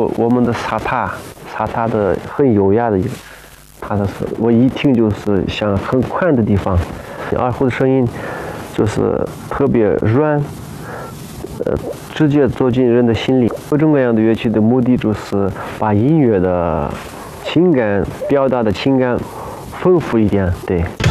有我们的沙塔的很优雅的一个，它的我一听就是像很宽的地方，二胡的声音就是特别软，直接走进人的心里。各种各样的乐器的目的就是把音乐的情感表达的情感丰富一点，对。